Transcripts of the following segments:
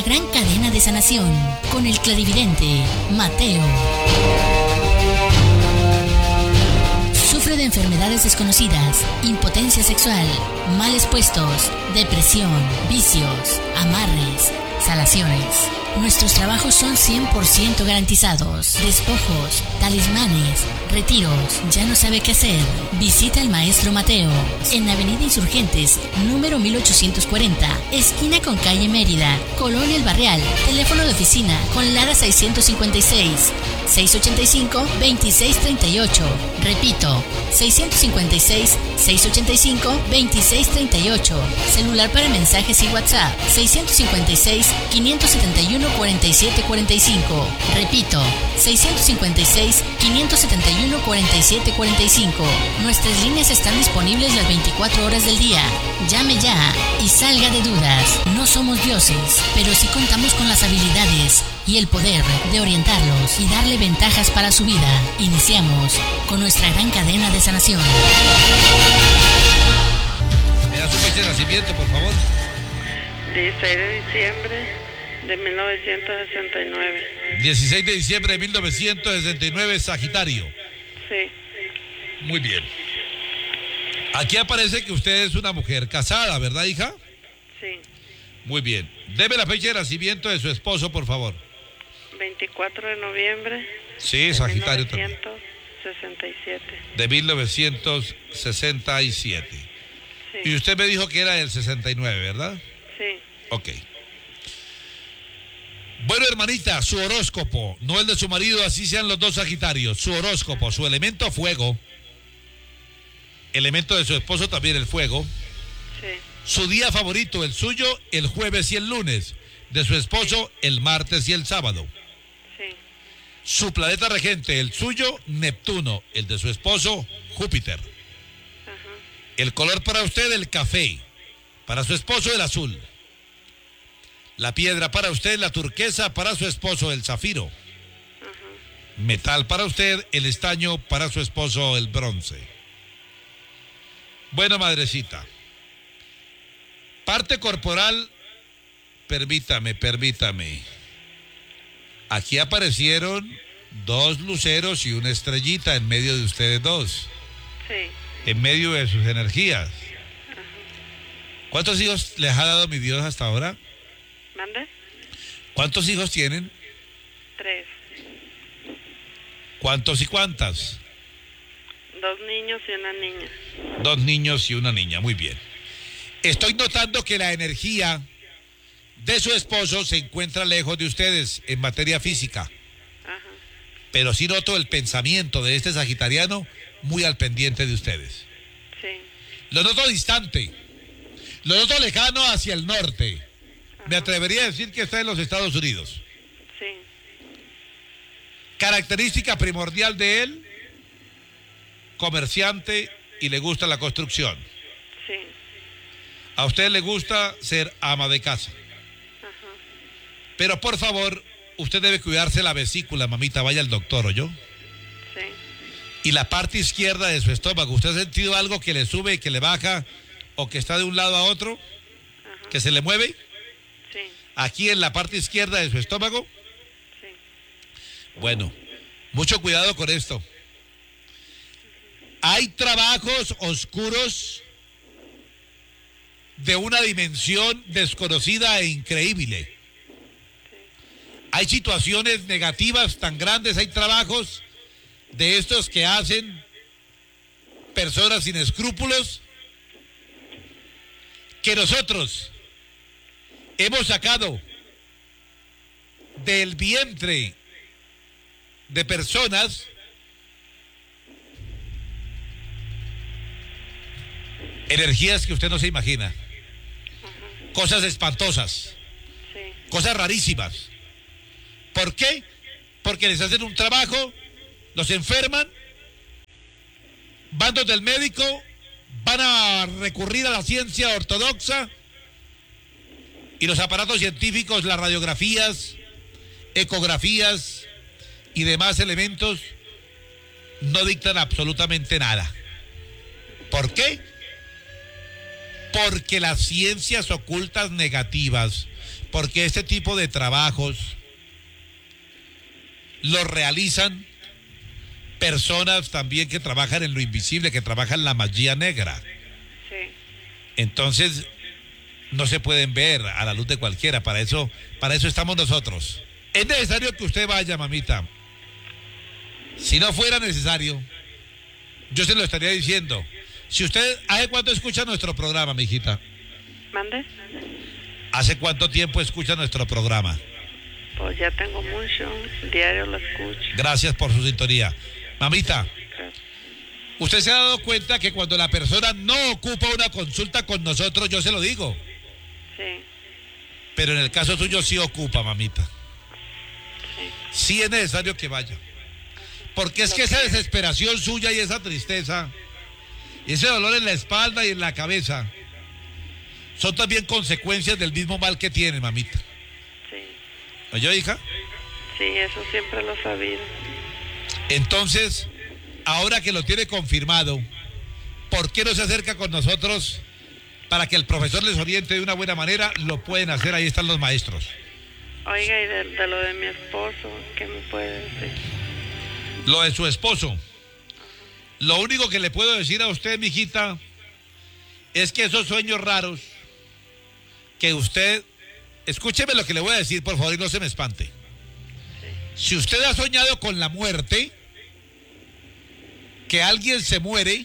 gran cadena de sanación con el clarividente Mateo. Sufre de enfermedades desconocidas, impotencia sexual, males puestos, depresión, vicios, amarres, salaciones. Nuestros trabajos son 100% garantizados. Despojos, talismanes, retiros. ¿Ya no sabe qué hacer? Visita al Maestro Mateo en Avenida Insurgentes, número 1840, esquina con calle Mérida, Colonia El Barrial. Teléfono de oficina con Lara 656 685 2638. Repito, 656 685 2638. Celular para mensajes y WhatsApp 656 571 4745. Repito, 656 571 4745. Nuestras líneas están disponibles las 24 horas del día. Llame ya y salga de dudas. No somos dioses, pero sí contamos con las habilidades y el poder de orientarlos y darle ventajas para su vida. Iniciamos con nuestra gran cadena de sanación. ¿Me da su fecha de nacimiento, por favor? 16 de diciembre de 1969. 16 de diciembre de 1969, Sagitario. Sí. Muy bien. Aquí aparece que usted es una mujer casada, ¿verdad, hija? Sí. Muy bien. Deme la fecha de nacimiento de su esposo, por favor. 24 de noviembre. Sí, Sagitario también. 1967. De 1967. Sí. Y usted me dijo que era del 69, ¿verdad? Sí. Ok. Bueno, hermanita, su horóscopo, no el de su marido, así sean los dos Sagitarios. Su horóscopo, su elemento fuego. Elemento de su esposo también el fuego. Sí. Su día favorito, el suyo, el jueves y el lunes. De su esposo, el martes y el sábado. Sí. Su planeta regente, el suyo, Neptuno. El de su esposo, Júpiter. Ajá. El color para usted, el café. Para su esposo, el azul. La piedra para usted, la turquesa. Para su esposo, el zafiro. Ajá. Metal para usted, el estaño. Para su esposo, el bronce. Bueno, madrecita. Parte corporal, permítame. Aquí aparecieron dos luceros y una estrellita en medio de ustedes dos. Sí. En medio de sus energías. Ajá. ¿Cuántos hijos les ha dado mi Dios hasta ahora? ¿Mande? ¿Cuántos hijos tienen? 3. ¿Cuántos y cuántas? 2 niños y una niña. 2 niños y una niña, muy bien. Estoy notando que la energía de su esposo se encuentra lejos de ustedes en materia física. Ajá. Pero sí noto el pensamiento de este sagitariano muy al pendiente de ustedes. Sí. Lo noto distante. Lo noto lejano hacia el norte. Me atrevería a decir que está en los Estados Unidos. Sí. Característica primordial de él, comerciante y le gusta la construcción. Sí. A usted le gusta ser ama de casa. Ajá. Pero por favor, usted debe cuidarse la vesícula, mamita, vaya al doctor, ¿oyó? Sí. Y la parte izquierda de su estómago, ¿usted ha sentido algo que le sube y que le baja o que está de un lado a otro? Ajá. ¿Que se le mueve? Sí. Aquí en la parte izquierda de su estómago. Sí. Bueno, mucho cuidado con esto. Hay trabajos oscuros de una dimensión desconocida e increíble. Hay situaciones negativas tan grandes, hay trabajos de estos que hacen personas sin escrúpulos que nosotros hemos sacado del vientre de personas energías que usted no se imagina, cosas espantosas, Sí. cosas rarísimas. ¿Por qué? Porque les hacen un trabajo, los enferman, van donde el médico, van a recurrir a la ciencia ortodoxa y los aparatos científicos, las radiografías, ecografías y demás elementos no dictan absolutamente nada. ¿Por qué? porque las ciencias ocultas negativas, porque este tipo de trabajos los realizan personas también que trabajan en lo invisible, que trabajan la magia negra. Sí. Entonces, no se pueden ver a la luz de cualquiera. Para eso estamos nosotros. Es necesario que usted vaya, mamita. Si no fuera necesario, yo se lo estaría diciendo. Si usted, ¿hace cuánto escucha nuestro programa, mijita? ¿Mande? ¿Hace cuánto tiempo escucha nuestro programa? Pues ya tengo mucho, diario lo escucho. Gracias por su sintonía. Mamita, Gracias. usted se ha dado cuenta que cuando la persona no ocupa una consulta con nosotros, yo se lo digo. Sí, Pero en el caso suyo sí ocupa, mamita. sí. Sí es necesario que vaya. Porque es que esa desesperación suya y esa tristeza, y ese dolor en la espalda y en la cabeza, son también consecuencias del mismo mal que tiene, mamita. Sí, ¿Oyó, hija? sí, eso siempre lo he sabido. Entonces, ahora que lo tiene confirmado, ¿por qué no se acerca con nosotros para que el profesor les oriente de una buena manera? Lo pueden hacer, ahí están los maestros. Oiga, y de lo de mi esposo, ¿qué me puede decir? Lo de su esposo. Lo único que le puedo decir a usted, mijita, es que esos sueños raros que usted... Escúcheme lo que le voy a decir, por favor, y no se me espante. Si usted ha soñado con la muerte, que alguien se muere,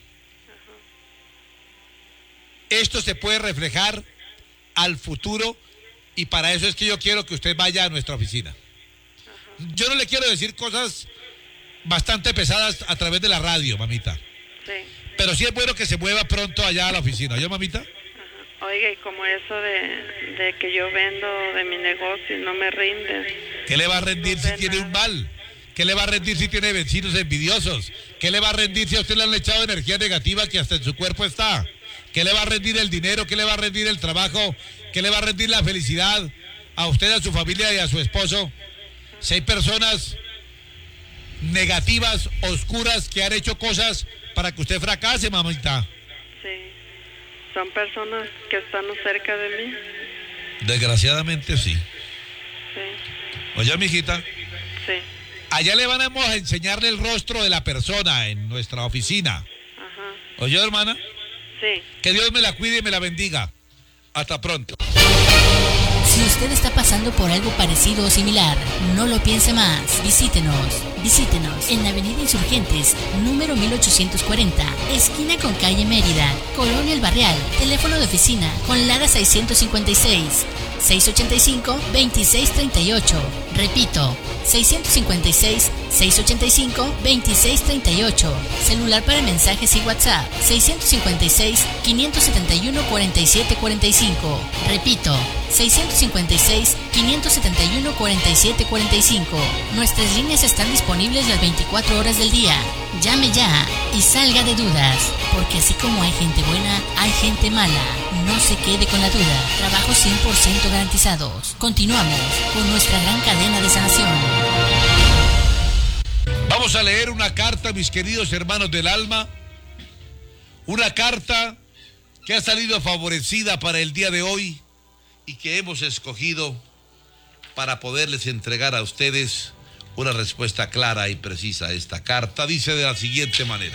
esto se puede reflejar al futuro, y para eso es que yo quiero que usted vaya a nuestra oficina. Yo no le quiero decir cosas bastante pesadas a través de la radio, mamita, Sí. pero sí es bueno que se mueva pronto allá a la oficina. ¿Yo, mamita? Ajá. Oiga, y como eso de que yo vendo de mi negocio y no me rinden. ¿Qué le va a rendir No si ve tiene un nada. mal? ¿Qué le va a rendir si tiene vecinos envidiosos? ¿Qué le va a rendir si a usted le han echado energía negativa que hasta en su cuerpo está? ¿Qué le va a rendir el dinero? ¿Qué le va a rendir el trabajo? ¿Qué le va a rendir la felicidad a usted, a su familia y a su esposo? Si hay personas negativas, oscuras, que han hecho cosas para que usted fracase, mamita. Sí. Son personas que están cerca de mí. Desgraciadamente sí. Sí, Oye, mijita, sí. allá le vamos a enseñarle el rostro de la persona en nuestra oficina. Ajá. Oye, hermana, Sí. que Dios me la cuide y me la bendiga. Hasta pronto. Si usted está pasando por algo parecido o similar, no lo piense más. Visítenos en Avenida Insurgentes, número 1840, esquina con calle Mérida, Colonia El Barrial. Teléfono de oficina con Lara 656 685 2638. Repito, 656 685 2638. Celular para mensajes y WhatsApp 656 571 4745. Repito, 656 571 4745. Nuestras líneas están disponibles las 24 horas del día. Llame ya y salga de dudas, porque así como hay gente buena, hay gente mala. No se quede con la duda. Trabajos 100% garantizados. Continuamos con nuestra gran cadena de sanación. Vamos a leer una carta, mis queridos hermanos del alma. Una carta que ha salido favorecida para el día de hoy y que hemos escogido para poderles entregar a ustedes una respuesta clara y precisa a esta carta. Dice de la siguiente manera: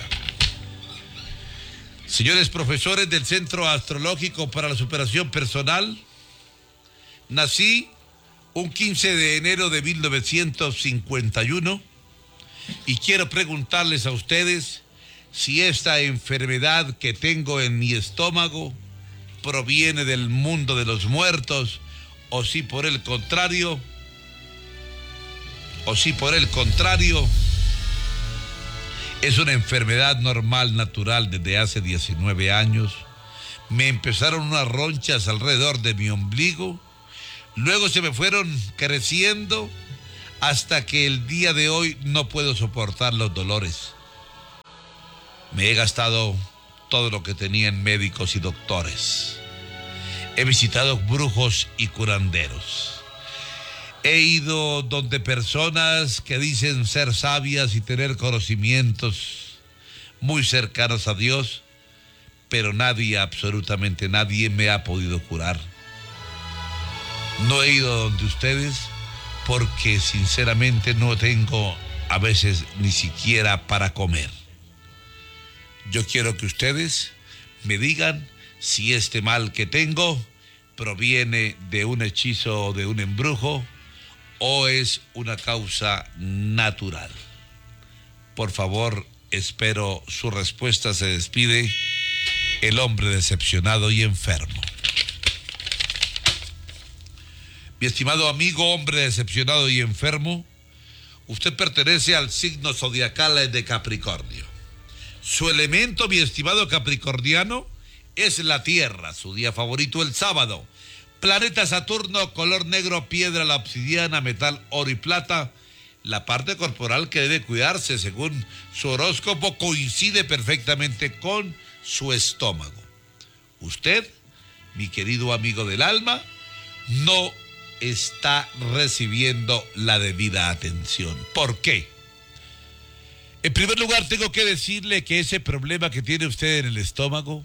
señores profesores del Centro Astrológico para la Superación Personal, nací un 15 de enero de 1951 y quiero preguntarles a ustedes si esta enfermedad que tengo en mi estómago proviene del mundo de los muertos o si por el contrario es una enfermedad normal, natural desde hace 19 años. Me empezaron unas ronchas alrededor de mi ombligo, luego se me fueron creciendo hasta que el día de hoy no puedo soportar los dolores. Me he gastado todo lo que tenía en médicos y doctores. He visitado brujos y curanderos. He ido donde personas que dicen ser sabias y tener conocimientos muy cercanos a Dios, pero nadie, absolutamente nadie, me ha podido curar. No he ido donde ustedes porque sinceramente no tengo a veces ni siquiera para comer. Yo quiero que ustedes me digan si este mal que tengo proviene de un hechizo o de un embrujo o es una causa natural. Por favor, espero su respuesta. Se despide el hombre decepcionado y enfermo. Mi estimado amigo, hombre decepcionado y enfermo, usted pertenece al signo zodiacal de Capricornio. Su elemento, mi estimado capricorniano, es la tierra. Su día favorito, el sábado. Planeta Saturno, color negro, piedra, la obsidiana, metal, oro y plata. La parte corporal que debe cuidarse, según su horóscopo, coincide perfectamente con su estómago. Usted, mi querido amigo del alma, no está recibiendo la debida atención. ¿Por qué? En primer lugar, tengo que decirle que ese problema que tiene usted en el estómago,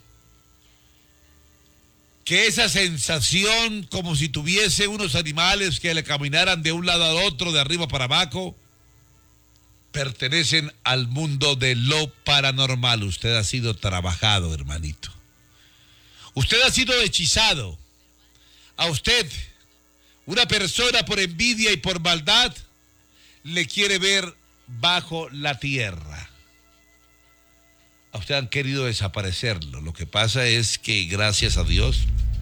que esa sensación como si tuviese unos animales que le caminaran de un lado al otro, de arriba para abajo, pertenecen al mundo de lo paranormal. Usted ha sido trabajado, hermanito. Usted ha sido hechizado. A usted, una persona por envidia y por maldad, le quiere ver bajo la tierra. A usted han querido desaparecerlo. Lo que pasa es que, gracias a Dios,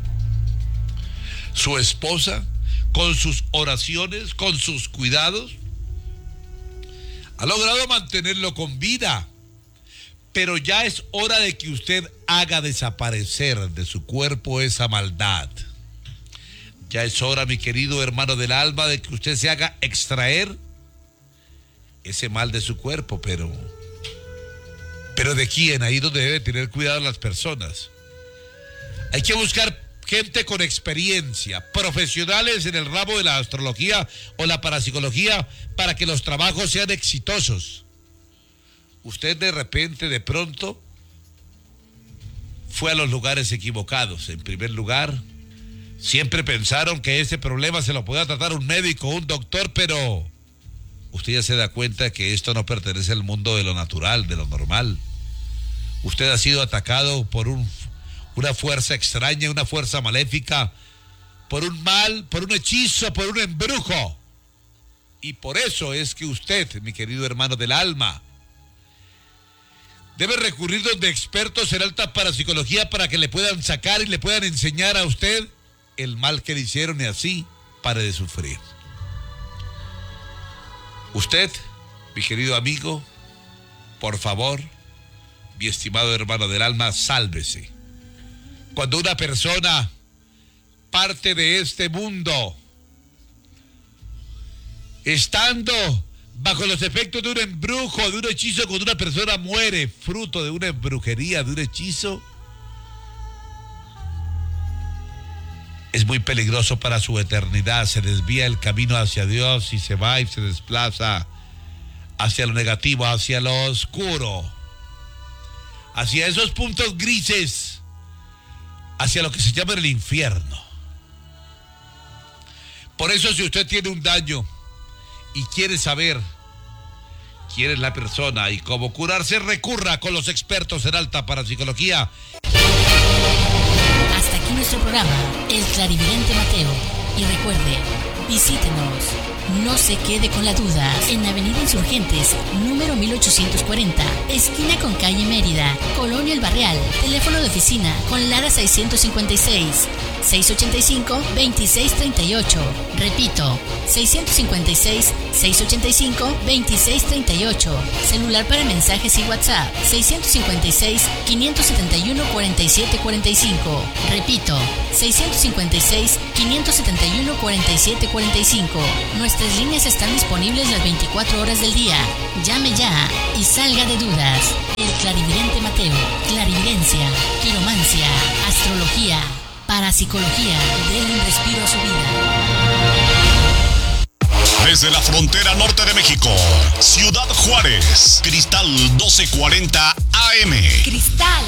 su esposa, con sus oraciones, con sus cuidados, ha logrado mantenerlo con vida. Pero ya es hora de que usted haga desaparecer de su cuerpo esa maldad. Ya es hora, mi querido hermano del alma, de que usted se haga extraer ese mal de su cuerpo. Pero ¿de quién? Ahí donde debe tener cuidado las personas. Hay que buscar gente con experiencia, profesionales en el ramo de la astrología o la parapsicología, para que los trabajos sean exitosos. Usted de pronto, fue a los lugares equivocados. En primer lugar, siempre pensaron que ese problema se lo podía tratar un médico, un doctor, pero usted ya se da cuenta que esto no pertenece al mundo de lo natural, de lo normal. Usted ha sido atacado por una fuerza extraña, una fuerza maléfica, por un mal, por un hechizo, por un embrujo. Y por eso es que usted, mi querido hermano del alma, debe recurrir donde expertos en alta parapsicología para que le puedan sacar y le puedan enseñar a usted el mal que le hicieron, y así pare de sufrir. Usted, mi querido amigo, por favor, mi estimado hermano del alma, sálvese. Cuando una persona parte de este mundo, estando bajo los efectos de un embrujo, de un hechizo, cuando una persona muere fruto de una brujería, de un hechizo, es muy peligroso para su eternidad. Se desvía el camino hacia Dios y se va y se desplaza hacia lo negativo, hacia lo oscuro, hacia esos puntos grises, hacia lo que se llama el infierno. Por eso, si usted tiene un daño y quiere saber quién es la persona y cómo curarse, recurra con los expertos en alta parapsicología. Hasta aquí nuestro programa, El Clarividente Mateo. Y recuerde, visítenos. No se quede con la duda. En Avenida Insurgentes, número 1840, esquina con calle Mérida, Colonia El Barrial. Teléfono de oficina con Lara 656-685-2638. Repito, 656-685-2638. Celular para mensajes y WhatsApp, 656-571-4745. Repito, 656-571-4745. Nuestras líneas están disponibles las 24 horas del día. Llame ya y salga de dudas. El Clarividente Mateo. Clarividencia, quiromancia, astrología, parapsicología. Den un respiro a su vida. Desde la frontera norte de México, Ciudad Juárez, Cristal 1240 AM. Cristal